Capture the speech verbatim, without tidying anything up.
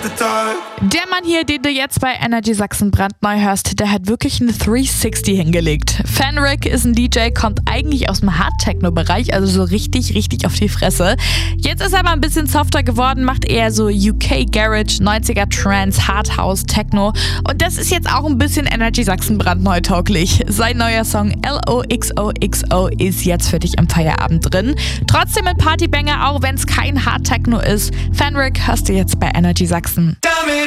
Der Mann hier, den du jetzt bei Energy Sachsen brandneu hörst, der hat wirklich eine dreihundertsechzig hingelegt. Fenric ist ein D J, kommt eigentlich aus dem Hard-Techno-Bereich, also so richtig, richtig auf die Fresse. Jetzt ist er aber ein bisschen softer geworden, macht eher so U K Garage, neunziger Trance, Hard House, Techno. Und das ist jetzt auch ein bisschen Energy Sachsen brandneu tauglich. Sein neuer Song L O X O X O ist jetzt für dich im Feierabend drin. Trotzdem ein Partybanger, auch wenn es kein Hard-Techno ist. Fenric hörst du jetzt bei Energy Sachsen.